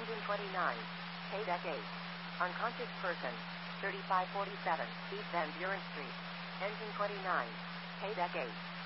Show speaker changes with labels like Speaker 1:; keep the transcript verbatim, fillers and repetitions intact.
Speaker 1: Engine twenty-nine. Paydeck eight. Unconscious person. thirty-five forty-seven East Van Buren Street. Engine twenty-nine. Paydeck eight.